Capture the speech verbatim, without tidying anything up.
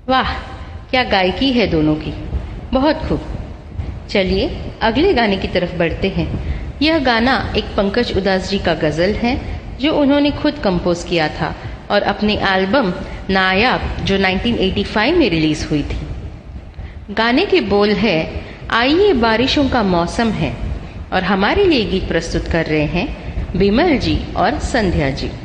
वाह, क्या गायकी है दोनों की, बहुत खूब। चलिए अगले गाने की तरफ बढ़ते हैं। यह गाना एक पंकज उधास जी का गज़ल है जो उन्होंने खुद कंपोज किया था और अपने एल्बम नायाब जो नाइनटीन एटी फाइव में रिलीज हुई थी। गाने के बोल है, आइए बारिशों का मौसम है, और हमारे लिए गीत प्रस्तुत कर रहे हैं विमल जी और संध्या जी।